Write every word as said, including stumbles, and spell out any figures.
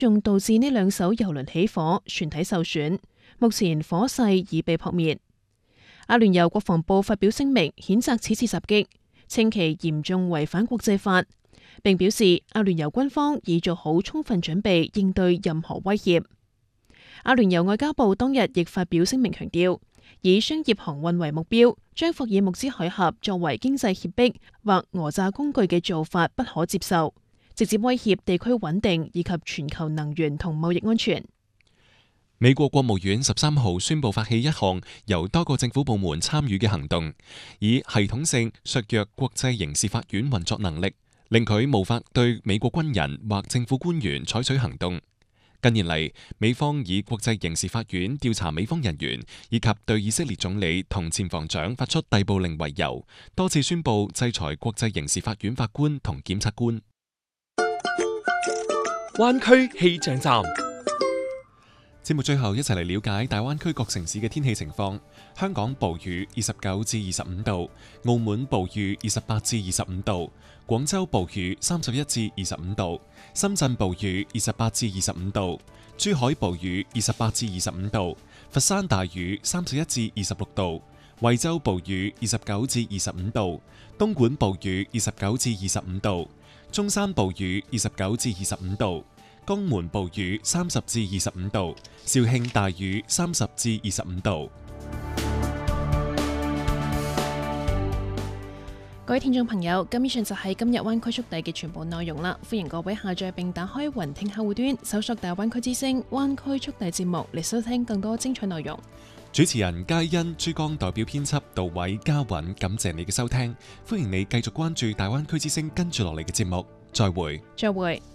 仲導致呢兩艘郵輪起火，船體受損。目前火勢已被撲滅。阿聯酋國防部發表聲明，譴責此次襲擊，稱其嚴重違反國際法，並表示阿聯酋軍方已做好充分準備應對任何威脅。阿聯酋外交部當日亦發表聲明強調，以商業航運為目標，將霍爾木茲海峽作為經濟脅迫或訛詐工具嘅做法不可接受，直接威脅地區穩定以及全球能源同貿易安全。 美國國務院十三號宣布發起一項由多個政府部門參與嘅行動，以系統性削弱國際刑事法院運作能力，令佢無法對美國軍人或政府官員採取行動。近年嚟，美方以國際刑事法院調查美方人員以及對以色列總理同前防長發出逮捕令為由，多次宣布制裁國際刑事法院法官同檢察官。 灣區氣象站。 節目最後一齊嚟了解大灣區各城市嘅天氣情況。香港暴雨二十九至二十五度，澳門暴雨二十八至二十五度，廣州暴雨三十一至二十五度，深圳暴雨二十八至二十五度，珠海暴雨二十八至二十五度，佛山大雨三十一至二十六度，惠州暴雨二十九至二十五度，東莞暴雨二十九至二十五度，中山暴雨二十九至二十五度，江門暴雨三十至二十五度，肇慶大雨三十至二十五度。 各位聽眾朋友，咁以上就係今日灣區速遞嘅全部內容啦。歡迎各位下載並打開雲聽客戶端，搜索大灣區之聲灣區速遞節目嚟收聽更多精彩內容。 主持人佳欣、珠江代表編輯杜偉、嘉韻，感謝你嘅收聽。歡迎你繼續關注大灣區之聲跟住落嚟嘅節目。再會。 再會。